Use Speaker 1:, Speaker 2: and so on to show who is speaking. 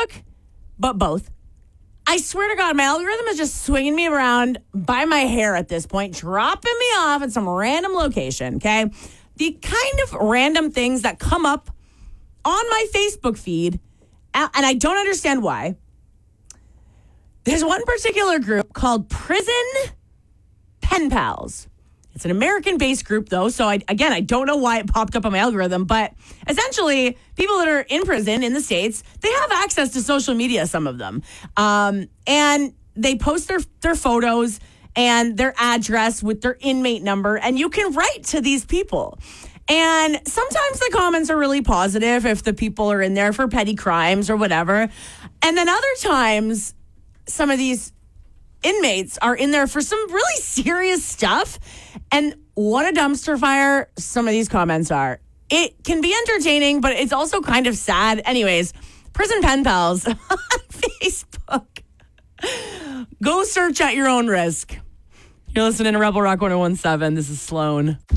Speaker 1: Facebook, but both. I swear to God, my algorithm is just swinging me around by my hair at this point, dropping me off at some random location, okay? The kind of random things that come up on my Facebook feed, and I don't understand why. There's one particular group called Prison Pen Pals. It's an American-based group, though, so I don't know why it popped up on my algorithm, but essentially, people that are in prison in the States, they have access to social media, some of them, and they post their photos and their address with their inmate number, and you can write to these people. And sometimes the comments are really positive if the people are in there for petty crimes or whatever, and then other times, some of these inmates are in there for some really serious stuff. And what a dumpster fire some of these comments are. It can be entertaining, but it's also kind of sad. Anyways, Prison Pen Pals on Facebook. Go search at your own risk. You're listening to Rebel Rock 101.7. This is Sloan.